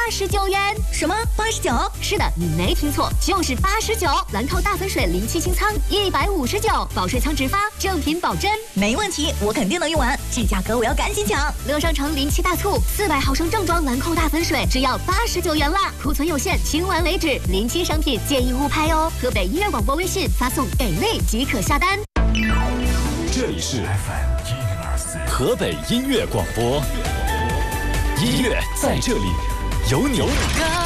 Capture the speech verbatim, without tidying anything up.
十九元。 什么？八十九？ 是的，你没听错，就是八十九。兰蔻大粉水零七清仓一百五十九，保水仓直发，正品保真。 没问题，我肯定能用完。这价格我要赶紧抢。 乐商城零七大促，四百毫升正装兰蔻大粉水只要八十九元啦，库存有限，清完为止。零七商品建议勿拍哦。河北音乐广播微信发送给力即可下单。 这里是 F M 一零二四河北音乐广播，音乐在这里，有你。有你